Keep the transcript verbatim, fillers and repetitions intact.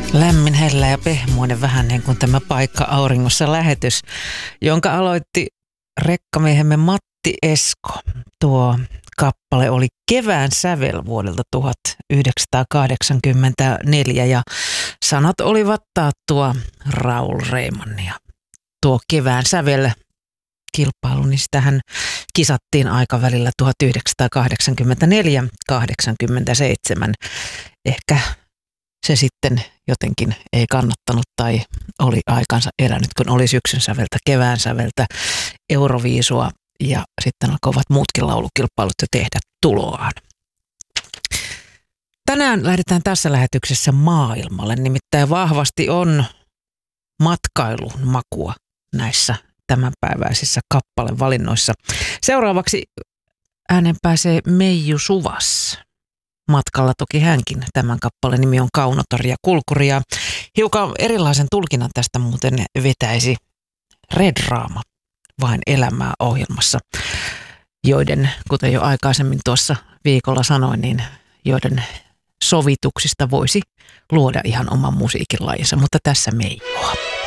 Lämmin, hellä ja pehmoinen vähän niin kuin tämä Paikka auringossa -lähetys, jonka aloitti rekkamiehemme Matti Esko. Tuo kappale oli Kevään sävel vuodelta tuhatyhdeksänsataakahdeksankymmentäneljä ja sanat olivat taattua Raul Reimannia. Tuo Kevään sävel kilpailu, niin sitähän kisattiin aikavälillä tuhatyhdeksänsataakahdeksankymmentäneljä kahdeksankymmentäseitsemän. Ehkä se sitten jotenkin ei kannattanut tai oli aikansa elänyt, kun oli syksyn säveltä, kevään säveltä, Euroviisua ja sitten alkoivat muutkin laulukilpailut jo tehdä tuloaan. Tänään lähdetään tässä lähetyksessä maailmalle, nimittäin vahvasti on matkailun makua näissä tämänpäiväisissä kappalevalinnoissa. Seuraavaksi äänen pääsee Meiju Suvas. Matkalla toki hänkin. Tämän kappaleen nimi on Kaunotori ja Kulkuri. Ja hiukan erilaisen tulkinnan tästä muuten vetäisi Red Raama Vain elämää -ohjelmassa, joiden, kuten jo aikaisemmin tuossa viikolla sanoin, niin joiden sovituksista voisi luoda ihan oman musiikin lajinsa. Mutta tässä Meijua.